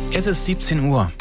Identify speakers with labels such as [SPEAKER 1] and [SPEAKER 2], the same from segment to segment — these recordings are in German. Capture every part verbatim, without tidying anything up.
[SPEAKER 1] Es ist siebzehn Uhr.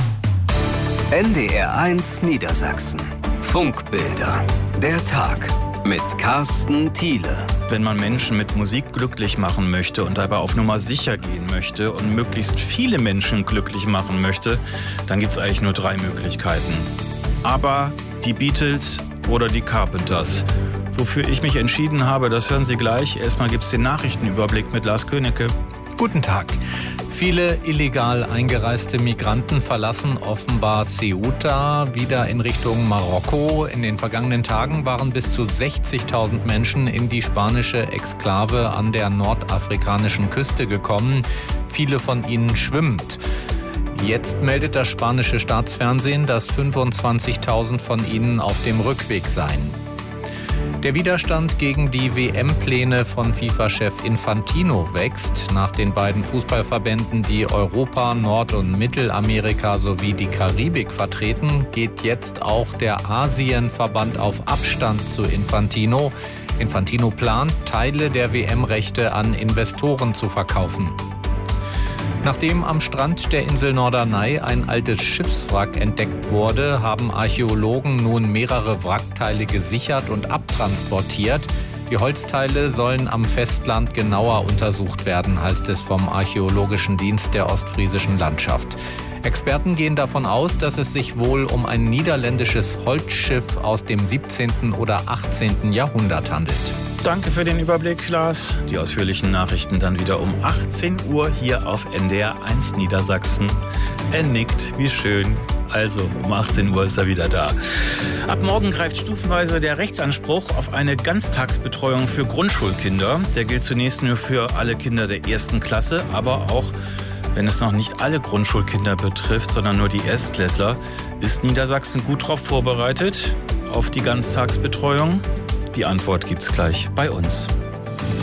[SPEAKER 2] N D R eins Niedersachsen. Funkbilder. Der Tag mit Carsten Thiele.
[SPEAKER 1] Wenn man Menschen mit Musik glücklich machen möchte und dabei auf Nummer sicher gehen möchte und möglichst viele Menschen glücklich machen möchte, dann gibt es eigentlich nur drei Möglichkeiten. Aber die Beatles oder die Carpenters. Wofür ich mich entschieden habe, das hören Sie gleich. Erstmal gibt es den Nachrichtenüberblick mit Lars Königke.
[SPEAKER 3] Guten Tag. Viele illegal eingereiste Migranten verlassen offenbar Ceuta wieder in Richtung Marokko. In den vergangenen Tagen waren bis zu sechzigtausend Menschen in die spanische Exklave an der nordafrikanischen Küste gekommen. Viele von ihnen schwimmend. Jetzt meldet das spanische Staatsfernsehen, dass fünfundzwanzigtausend von ihnen auf dem Rückweg seien. Der Widerstand gegen die W M-Pläne von FIFA-Chef Infantino wächst. Nach den beiden Fußballverbänden, die Europa, Nord- und Mittelamerika sowie die Karibik vertreten, geht jetzt auch der Asienverband auf Abstand zu Infantino. Infantino plant, Teile der W M-Rechte an Investoren zu verkaufen. Nachdem am Strand der Insel Norderney ein altes Schiffswrack entdeckt wurde, haben Archäologen nun mehrere Wrackteile gesichert und abtransportiert. Die Holzteile sollen am Festland genauer untersucht werden, heißt es vom Archäologischen Dienst der ostfriesischen Landschaft. Experten gehen davon aus, dass es sich wohl um ein niederländisches Holzschiff aus dem siebzehnten oder achtzehnten Jahrhundert handelt.
[SPEAKER 1] Danke für den Überblick, Lars. Die ausführlichen Nachrichten dann wieder um achtzehn Uhr hier auf N D R eins Niedersachsen. Er nickt, wie schön. Also, um achtzehn Uhr ist er wieder da. Ab morgen greift stufenweise der Rechtsanspruch auf eine Ganztagsbetreuung für Grundschulkinder. Der gilt zunächst nur für alle Kinder der ersten Klasse, aber auch, wenn es noch nicht alle Grundschulkinder betrifft, sondern nur die Erstklässler, ist Niedersachsen gut darauf vorbereitet auf die Ganztagsbetreuung? Die Antwort gibt's gleich bei uns.